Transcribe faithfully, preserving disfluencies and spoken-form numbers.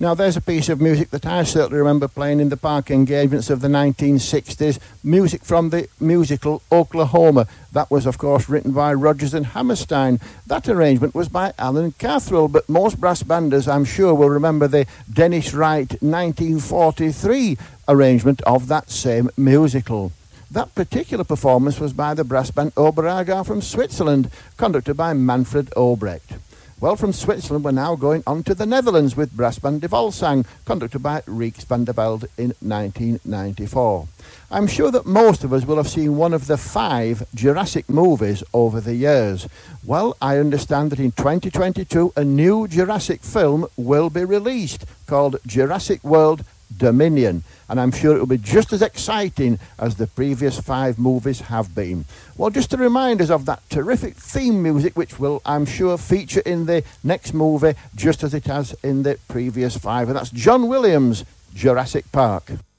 Now, there's a piece of music that I certainly remember playing in the park engagements of the nineteen sixties, music from the musical Oklahoma. That was, of course, written by Rodgers and Hammerstein. That arrangement was by Alan Catherall, but most brass banders, I'm sure, will remember the Dennis Wright nineteen forty-three arrangement of that same musical. That particular performance was by the brass band Oberaga from Switzerland, conducted by Manfred Obrecht. Well, from Switzerland, we're now going on to the Netherlands with brass band De Volsang, conducted by Rijks van der Velde in nineteen ninety-four. I'm sure that most of us will have seen one of the five Jurassic movies over the years. Well, I understand that in twenty twenty-two, a new Jurassic film will be released called Jurassic World Dominion, and I'm sure it will be just as exciting as the previous five movies have been. Well, just to remind us of that terrific theme music, which will, I'm sure, feature in the next movie just as it has in the previous five, and that's John Williams' Jurassic Park.